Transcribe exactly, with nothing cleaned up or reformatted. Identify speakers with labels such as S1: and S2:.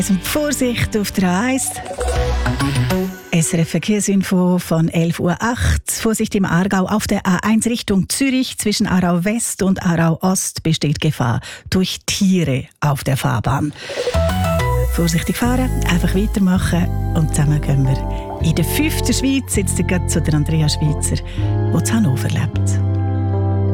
S1: Und Vorsicht auf der A eins. S R F Verkehrsinfo von elf Uhr acht. Vorsicht im Aargau auf der A eins Richtung Zürich. Zwischen Aarau West und Aarau Ost besteht Gefahr durch Tiere auf der Fahrbahn. Vorsichtig fahren, einfach weitermachen und zusammen gehen wir in der fünften Schweiz. Jetzt gerade zu der Andrea Schweizer, die in Hannover lebt.